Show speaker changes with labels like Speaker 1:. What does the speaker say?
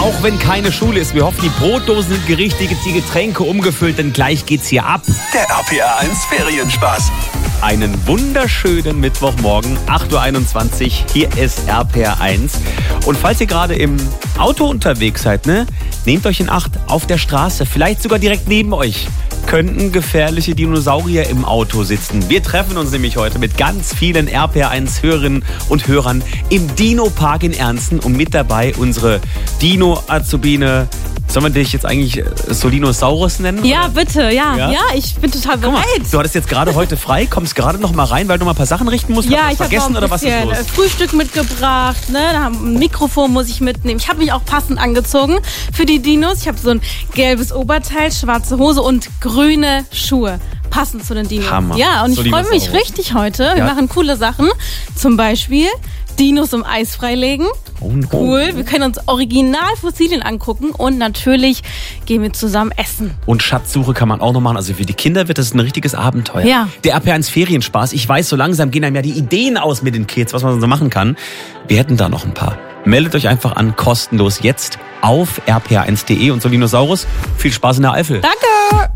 Speaker 1: auch wenn keine Schule ist. Wir hoffen, die Brotdosen sind gerichtet, die Getränke umgefüllt, denn gleich geht's hier ab.
Speaker 2: Der RPR1 Ferienspaß.
Speaker 1: Einen wunderschönen Mittwochmorgen, 8.21 Uhr. Hier ist RPR1. Und falls ihr gerade im Auto unterwegs seid, nehmt euch in Acht auf der Straße, vielleicht sogar direkt neben euch, könnten gefährliche Dinosaurier im Auto sitzen. Wir treffen uns nämlich heute mit ganz vielen RPR1-Hörerinnen und Hörern im Dino-Park in Ernsten und mit dabei unsere Dino-Azubine. Sollen wir dich jetzt eigentlich Solinosaurus nennen?
Speaker 3: Ja,
Speaker 1: oder?
Speaker 3: bitte, ja, ich bin total bereit.
Speaker 1: Du hattest jetzt gerade heute frei, kommst gerade noch mal rein, weil du mal ein paar Sachen richten musst.
Speaker 3: Ja,
Speaker 1: hast
Speaker 3: ich
Speaker 1: du
Speaker 3: habe
Speaker 1: vergessen
Speaker 3: noch
Speaker 1: oder
Speaker 3: ein
Speaker 1: was ist
Speaker 3: bisschen
Speaker 1: los?
Speaker 3: Frühstück mitgebracht, ein Mikrofon muss ich mitnehmen. Ich habe mich auch passend angezogen für die Dinos. Ich habe so ein gelbes Oberteil, schwarze Hose und grüne Schuhe. Passend zu den Dinos.
Speaker 1: Hammer.
Speaker 3: Ja, und ich freue mich
Speaker 1: Solinosaurus.
Speaker 3: richtig heute. Wir machen coole Sachen. Zum Beispiel Dinos im Eis freilegen. Cool, wir können uns Originalfossilien angucken und natürlich gehen wir zusammen essen.
Speaker 1: Und Schatzsuche kann man auch noch machen. Also für die Kinder wird das ein richtiges Abenteuer.
Speaker 3: Ja.
Speaker 1: Der RPR1 Ferienspaß. Ich weiß, so langsam gehen einem ja die Ideen aus mit den Kids, was man so machen kann. Wir hätten da noch ein paar. Meldet euch einfach an, kostenlos jetzt auf rpr1.de und Solinosaurus. Viel Spaß in der Eifel.
Speaker 3: Danke!